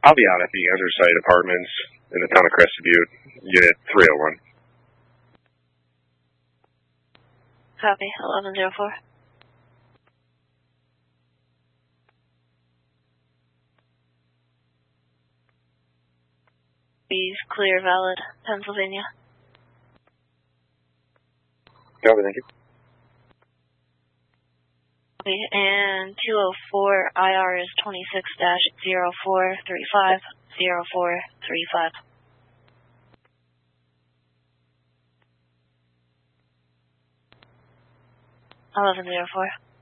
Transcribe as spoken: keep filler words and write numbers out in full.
I'll be out at the Underside Apartments in the town of Crested Butte, Unit three oh one. Copy, eleven oh four. Be clear, valid, Pennsylvania. Copy, thank you. Copy, and two oh four I R is twenty-six dash zero four three five zero four three five. eleven oh four.